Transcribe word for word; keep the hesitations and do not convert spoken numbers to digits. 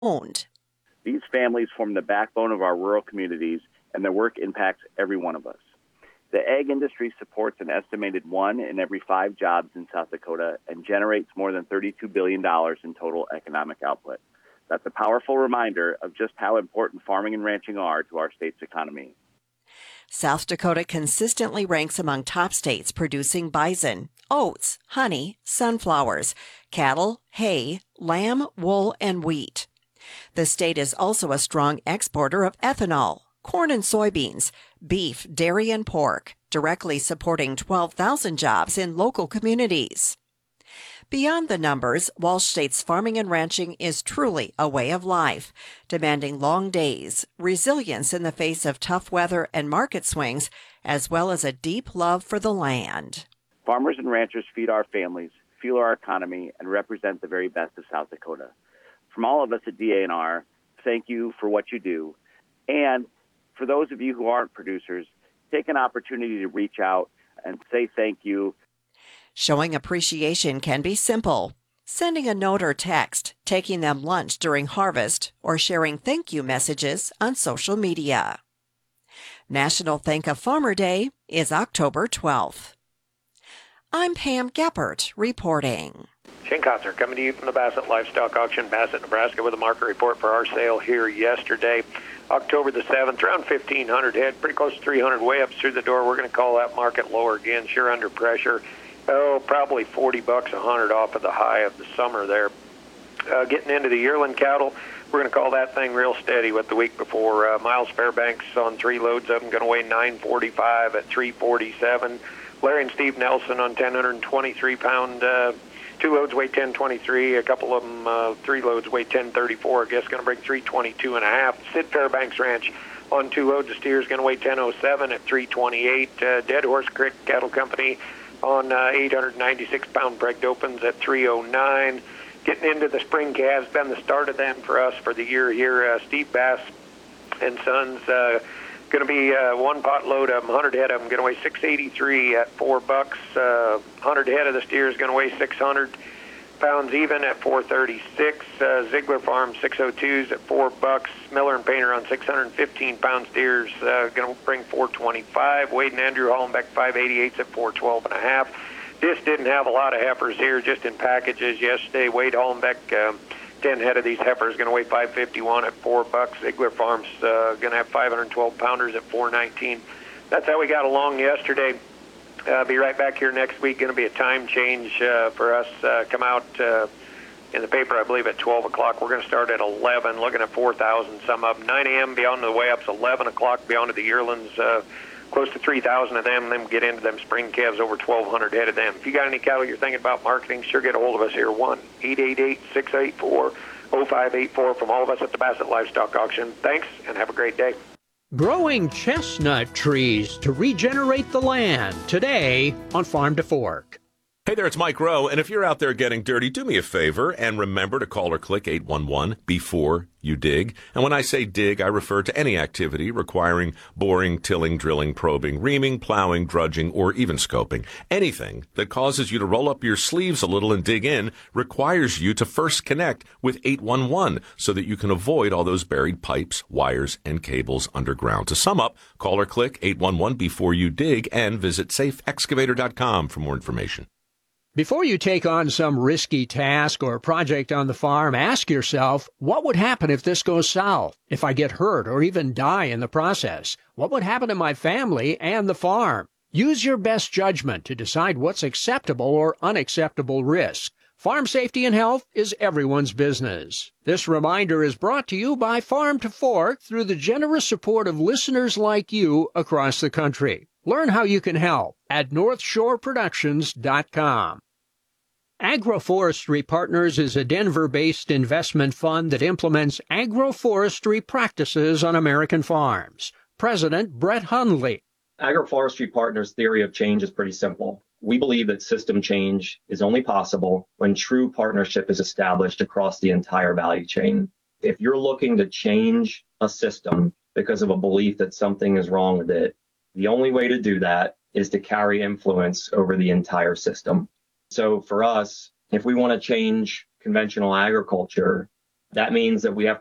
owned. These families form the backbone of our rural communities, and their work impacts every one of us. The ag industry supports an estimated one in every five jobs in South Dakota and generates more than thirty-two billion dollars in total economic output. That's a powerful reminder of just how important farming and ranching are to our state's economy. South Dakota consistently ranks among top states producing bison, oats, honey, sunflowers, cattle, hay, lamb, wool, and wheat. The state is also a strong exporter of ethanol, corn and soybeans, beef, dairy, and pork, directly supporting twelve thousand jobs in local communities. Beyond the numbers, Walsh State's farming and ranching is truly a way of life, demanding long days, resilience in the face of tough weather and market swings, as well as a deep love for the land. Farmers and ranchers feed our families, fuel our economy, and represent the very best of South Dakota. From all of us at D A N R, thank you for what you do. And for those of you who aren't producers, take an opportunity to reach out and say thank you. Showing appreciation can be simple. Sending a note or text, taking them lunch during harvest, or sharing thank you messages on social media. National Thank a Farmer Day is October twelfth. I'm Pam Geppert reporting. Shane Kotzer coming to you from the Bassett Livestock Auction, Bassett, Nebraska, with a market report for our sale here yesterday, October the seventh, around fifteen hundred head, pretty close to three hundred way-ups through the door. We're going to call that market lower again, sure under pressure. Oh, probably forty bucks a hundred off of the high of the summer there. Uh, getting into the yearling cattle, we're going to call that thing real steady with the week before. Uh, Miles Fairbanks on three loads of them going to weigh nine forty-five at three forty-seven. Larry and Steve Nelson on ten twenty-three pound. Uh, two loads weigh ten twenty-three. A couple of them, uh, three loads weigh ten thirty-four. I guess going to break three twenty-two and a half. Sid Fairbanks Ranch on two loads of steers going to weigh ten oh seven at three twenty-eight. Uh, Dead Horse Creek Cattle Company on uh, eight ninety-six pound pregged opens at three oh nine. Getting into the spring calves, been the start of them for us for the year here. Uh, Steve Bass and Sons, uh, going to be uh, one pot load of them, one hundred head of them, going to weigh six eighty-three at four bucks. Uh, one hundred head of the steers going to weigh six hundred pounds even at four thirty-six. Uh, Ziegler Farm six oh twos at four bucks. Miller and Painter on six hundred fifteen pound steers uh, going to bring four twenty-five. Wade and Andrew Hollenbeck five eighty-eights at four twelve and a half. Just didn't have a lot of heifers here, just in packages yesterday. Wade Hollenbeck, uh, ten head of these heifers going to weigh five fifty-one at four bucks. Ziegler Farms uh, going to have five twelve pounders at four nineteen. That's how we got along yesterday. Uh, be right back here next week. Going to be a time change uh, for us. Uh, come out uh, in the paper, I believe, at twelve o'clock. We're going to start at eleven, looking at four thousand some of them. nine a.m. beyond the way-ups, eleven o'clock beyond to the yearlings, uh, close to three thousand of them, and then get into them spring calves, over twelve hundred head of them. If you got any cattle you're thinking about marketing, sure get a hold of us here, one eight eight eight, six eight four, oh five eight four from all of us at the Bassett Livestock Auction. Thanks, and have a great day. Growing chestnut trees to regenerate the land today on Farm to Fork. Hey there, it's Mike Rowe, and if you're out there getting dirty, do me a favor and remember to call or click eight one one before you dig. And when I say dig, I refer to any activity requiring boring, tilling, drilling, probing, reaming, plowing, drudging, or even scoping. Anything that causes you to roll up your sleeves a little and dig in requires you to first connect with eight one one so that you can avoid all those buried pipes, wires, and cables underground. To sum up, call or click eight one one before you dig and visit safe excavator dot com for more information. Before you take on some risky task or project on the farm, ask yourself, what would happen if this goes south? If I get hurt or even die in the process? What would happen to my family and the farm? Use your best judgment to decide what's acceptable or unacceptable risk. Farm safety and health is everyone's business. This reminder is brought to you by Farm to Fork through the generous support of listeners like you across the country. Learn how you can help at north shore productions dot com. Agroforestry Partners is a Denver-based investment fund that implements agroforestry practices on American farms. President Brett Hundley. Agroforestry Partners' theory of change is pretty simple. We believe that system change is only possible when true partnership is established across the entire value chain. If you're looking to change a system because of a belief that something is wrong with it, the only way to do that is to carry influence over the entire system. So for us, if we want to change conventional agriculture, That means that we have